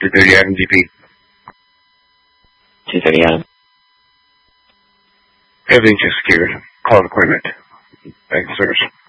230 Adam DP. 230 Adam. Everything just secured. Call an appointment. Thanks, service.